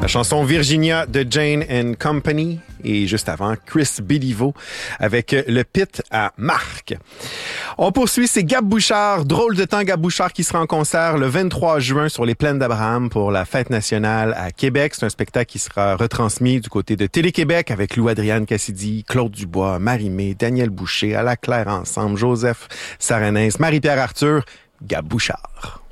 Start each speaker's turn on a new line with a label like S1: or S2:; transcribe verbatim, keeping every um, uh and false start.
S1: La chanson Virginia de Jane and Company et juste avant Chris Béliveau avec le pit à Marc. On poursuit, c'est Gab Bouchard, drôle de temps Gab Bouchard qui sera en concert le vingt-trois juin sur les plaines d'Abraham pour la fête nationale à Québec. C'est un spectacle qui sera retransmis du côté de Télé-Québec avec Lou-Adrienne Cassidy, Claude Dubois, Marie-Mé, Daniel Boucher, à la Claire ensemble, Joseph Saranès, Marie-Pierre Arthur, Gab Bouchard.